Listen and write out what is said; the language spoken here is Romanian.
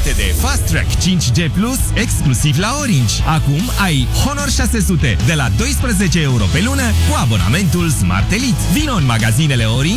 Bucură-te de Fast Track 5G Plus exclusiv la Orange. Acum ai Honor 600 de la 12 euro pe lună cu abonamentul Smart Elite. Vino în magazinele Orange